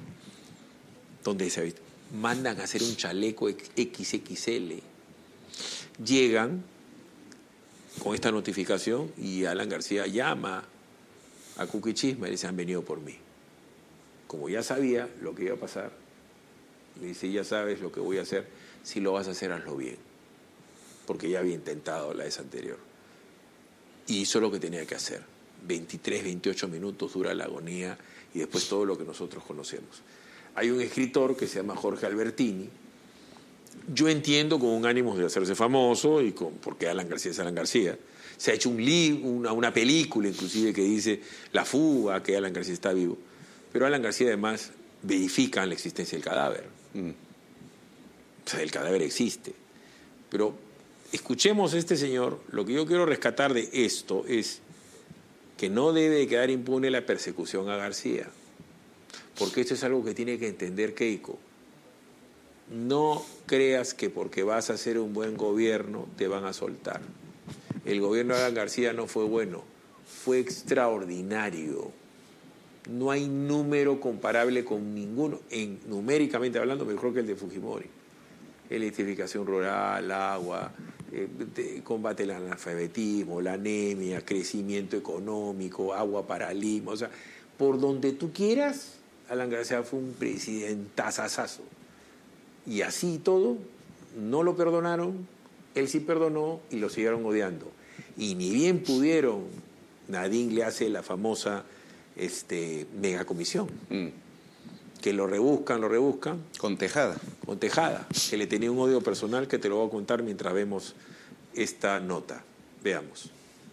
¿Dónde se ha visto? Mandan a hacer un chaleco equis equis ele. Llegan con esta notificación y Alan García llama a Kukuchisma y le dice, han venido por mí. Como ya sabía lo que iba a pasar, le dice, ya sabes lo que voy a hacer, si lo vas a hacer, hazlo bien. Porque ya había intentado la vez anterior. Y hizo lo que tenía que hacer. veintitrés, veintiocho minutos dura la agonía y después todo lo que nosotros conocemos. Hay un escritor que se llama Jorge Albertini. Yo entiendo con un ánimo de hacerse famoso y con porque Alan García es Alan García. Se ha hecho un libro, una, una película inclusive que dice La fuga, que Alan García está vivo. Pero Alan García además verifica la existencia del cadáver. Mm. O sea, el cadáver existe. Pero escuchemos a este señor. Lo que yo quiero rescatar de esto es que no debe quedar impune la persecución a García. Porque esto es algo que tiene que entender Keiko. No creas que porque vas a hacer un buen gobierno te van a soltar. El gobierno de Alan García no fue bueno, fue extraordinario. No hay número comparable con ninguno, en, numéricamente hablando, mejor que el de Fujimori. Electrificación rural, agua, eh, de, combate al analfabetismo, la anemia, crecimiento económico, agua para Lima. O sea, por donde tú quieras, Alan García fue un presidentazazazo. Y así todo, no lo perdonaron, él sí perdonó y lo siguieron odiando. Y ni bien pudieron, Nadine le hace la famosa este, megacomisión. Mm. Que lo rebuscan, lo rebuscan. Con Tejada. Con Tejada, que le tenía un odio personal que te lo voy a contar mientras vemos esta nota. Veamos.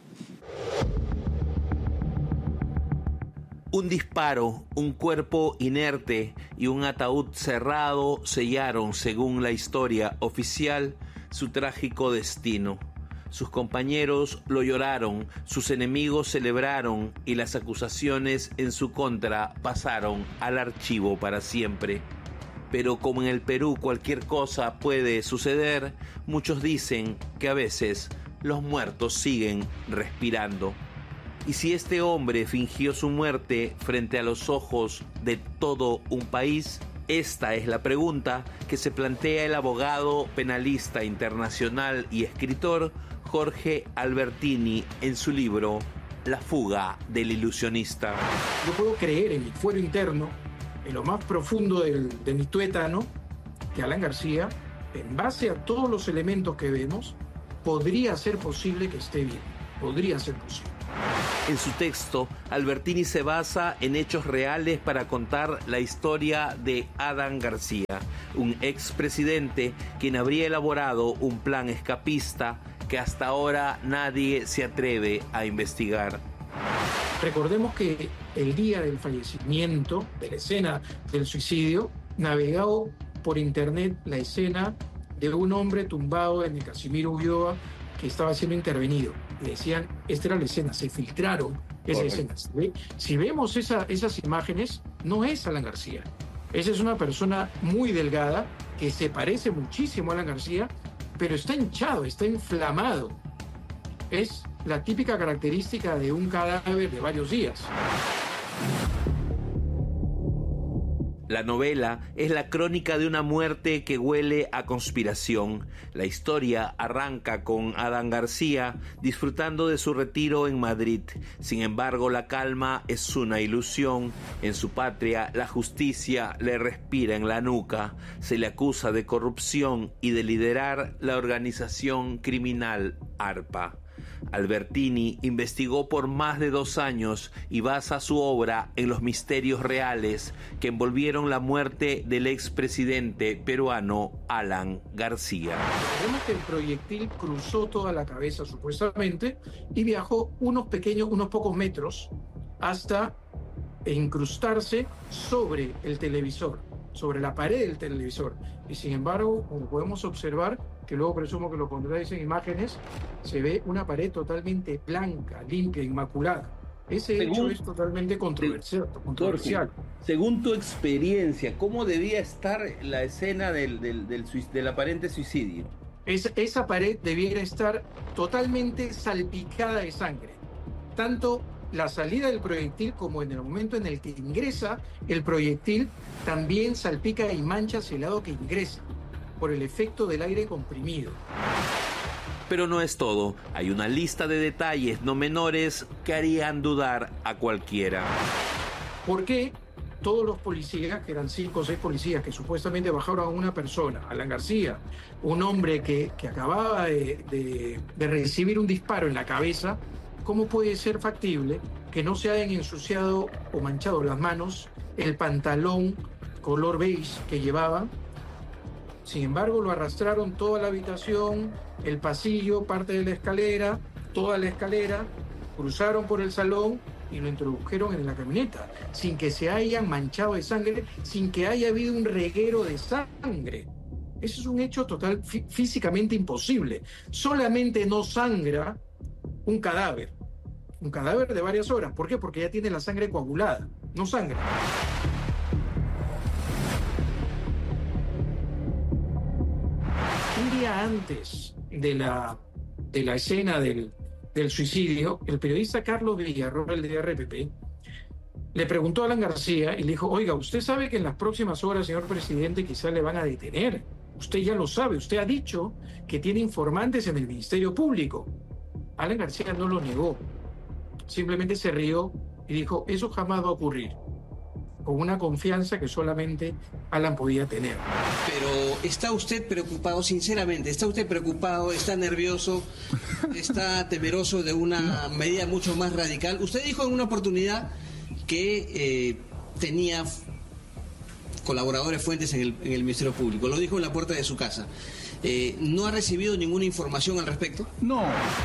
Un disparo, un cuerpo inerte y un ataúd cerrado sellaron, según la historia oficial, su trágico destino. Sus compañeros lo lloraron, sus enemigos celebraron y las acusaciones en su contra pasaron al archivo para siempre. Pero como en el Perú cualquier cosa puede suceder, muchos dicen que a veces los muertos siguen respirando. Y si este hombre fingió su muerte frente a los ojos de todo un país, esta es la pregunta que se plantea el abogado penalista internacional y escritor Jorge Albertini en su libro La fuga del ilusionista. Yo puedo creer en mi fuero interno, en lo más profundo del, de mi tuétano, que Alan García, en base a todos los elementos que vemos, podría ser posible que esté bien. Podría ser posible. En su texto, Albertini se basa en hechos reales para contar la historia de Alan García, un expresidente quien habría elaborado un plan escapista que hasta ahora nadie se atreve a investigar. Recordemos que el día del fallecimiento, de la escena del suicidio, navegó por internet la escena de un hombre tumbado en el Casimiro Ulloa que estaba siendo intervenido. Le decían, esta era la escena, se filtraron esas escenas. Si vemos esa, esas imágenes, no es Alan García. Esa es una persona muy delgada, que se parece muchísimo a Alan García, pero está hinchado, está inflamado. Es la típica característica de un cadáver de varios días. La novela es la crónica de una muerte que huele a conspiración. La historia arranca con Alan García disfrutando de su retiro en Madrid. Sin embargo, la calma es una ilusión. En su patria, la justicia le respira en la nuca. Se le acusa de corrupción y de liderar la organización criminal ARPA. Albertini investigó por más de dos años y basa su obra en los misterios reales que envolvieron la muerte del expresidente peruano Alan García. Vemos que el proyectil cruzó toda la cabeza supuestamente y viajó unos pequeños, unos pocos metros hasta incrustarse sobre el televisor, sobre la pared del televisor. Y sin embargo, como podemos observar, que luego presumo que lo pondréis en imágenes, se ve una pared totalmente blanca, limpia, inmaculada. Ese según, hecho es totalmente controversial. controversial. Jorge, según tu experiencia, ¿cómo debía estar la escena del, del, del, del aparente suicidio? Es, esa pared debiera estar totalmente salpicada de sangre. Tanto la salida del proyectil como en el momento en el que ingresa el proyectil también salpica y mancha hacia el lado que ingresa por el efecto del aire comprimido. Pero no es todo. Hay una lista de detalles no menores que harían dudar a cualquiera. ¿Por qué todos los policías, que eran cinco o seis policías que supuestamente bajaron a una persona, Alan García, un hombre que, que acababa de, de, de recibir un disparo en la cabeza, cómo puede ser factible que no se hayan ensuciado o manchado las manos, el pantalón color beige que llevaban? Sin embargo, lo arrastraron toda la habitación, el pasillo, parte de la escalera, toda la escalera, cruzaron por el salón y lo introdujeron en la camioneta, sin que se hayan manchado de sangre, sin que haya habido un reguero de sangre. Eso es un hecho total, fí- físicamente imposible. Solamente no sangra un cadáver, un cadáver de varias horas. ¿Por qué? Porque ya tiene la sangre coagulada, no sangra. Un día antes de la, de la escena del, del suicidio, el periodista Carlos Villarroel de R P P le preguntó a Alan García y le dijo, oiga, usted sabe que en las próximas horas, señor presidente, quizás le van a detener. Usted ya lo sabe, usted ha dicho que tiene informantes en el Ministerio Público. Alan García no lo negó, simplemente se rió y dijo, eso jamás va a ocurrir, con una confianza que solamente Alan podía tener. Pero ¿está usted preocupado, sinceramente? ¿Está usted preocupado, está nervioso, está temeroso de una medida mucho más radical? Usted dijo en una oportunidad que eh, tenía colaboradores fuentes en el, en el Ministerio Público. Lo dijo en la puerta de su casa. Eh, ¿No ha recibido ninguna información al respecto? No.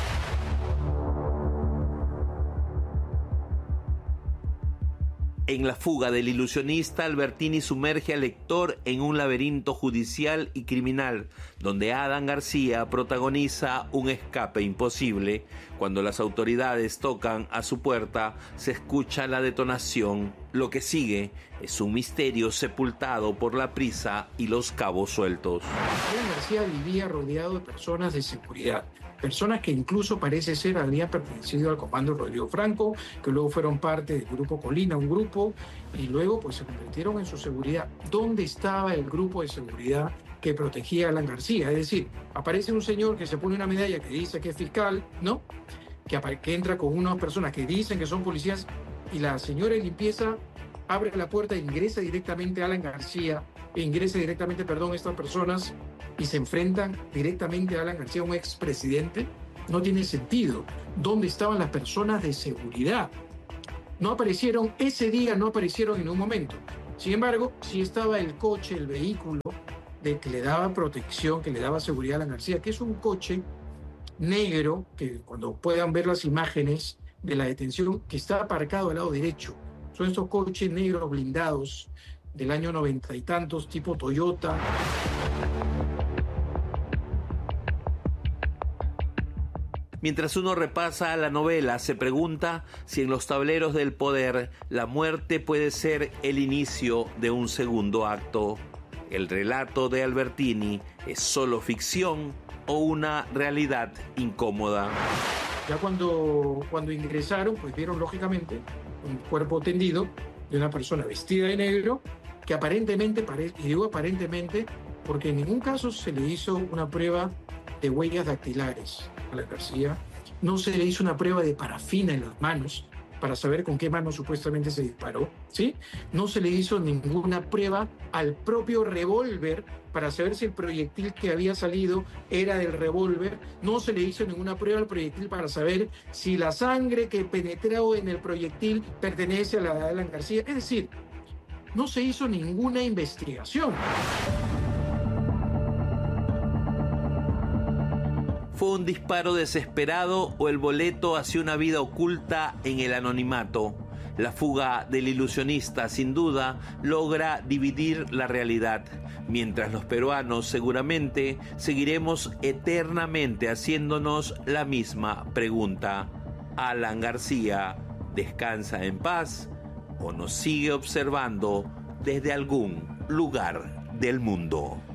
En La fuga del ilusionista, Albertini sumerge al lector en un laberinto judicial y criminal, donde Alan García protagoniza un escape imposible. Cuando las autoridades tocan a su puerta, se escucha la detonación Lo que sigue es un misterio sepultado por la prisa y los cabos sueltos. Alan García vivía rodeado de personas de seguridad, personas que incluso parece ser habían pertenecido al comando Rodrigo Franco, que luego fueron parte del Grupo Colina, un grupo, y luego pues se convirtieron en su seguridad. ¿Dónde estaba el grupo de seguridad que protegía a Alan García? Es decir, aparece un señor que se pone una medalla que dice que es fiscal, ¿no? Que, que entra con unas personas que dicen que son policías, y la señora de limpieza abre la puerta e ingresa directamente a Alan García, e ingresa directamente, perdón, estas personas, y se enfrentan directamente a Alan García, un expresidente. No tiene sentido. ¿Dónde estaban las personas de seguridad? No aparecieron, ese día no aparecieron en un momento. Sin embargo, sí estaba el coche, el vehículo, de que le daba protección, que le daba seguridad a Alan García, que es un coche negro, que cuando puedan ver las imágenes de la detención, que está aparcado al lado derecho. Son estos coches negros blindados del año noventa y tantos, tipo Toyota. Mientras uno repasa la novela, se pregunta si en los tableros del poder la muerte puede ser el inicio de un segundo acto. ¿El relato de Albertini es solo ficción o una realidad incómoda? Ya cuando, cuando ingresaron, pues vieron lógicamente un cuerpo tendido de una persona vestida de negro que aparentemente, y digo aparentemente, porque en ningún caso se le hizo una prueba de huellas dactilares a Alan García, no se le hizo una prueba de parafina en las manos para saber con qué mano supuestamente se disparó, ¿sí? No se le hizo ninguna prueba al propio revólver para saber si el proyectil que había salido era del revólver. No se le hizo ninguna prueba al proyectil para saber si la sangre que penetró en el proyectil pertenece a la de Alan García. Es decir, no se hizo ninguna investigación. ¿Fue un disparo desesperado o el boleto hacia una vida oculta en el anonimato? La fuga del ilusionista, sin duda, logra dividir la realidad, mientras los peruanos seguramente seguiremos eternamente haciéndonos la misma pregunta. ¿Alan García descansa en paz o nos sigue observando desde algún lugar del mundo?